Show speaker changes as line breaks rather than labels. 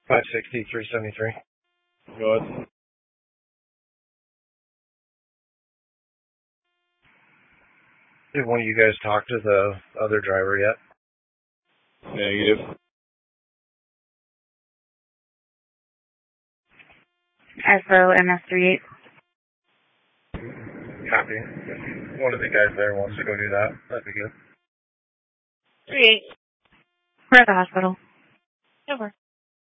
560, 373.
Go ahead.
Did one of you guys talk to the other driver yet?
Negative.
SO MS38.
Copy. If one of the guys there wants to go do that, that'd be good.
38. We're at the hospital. Over.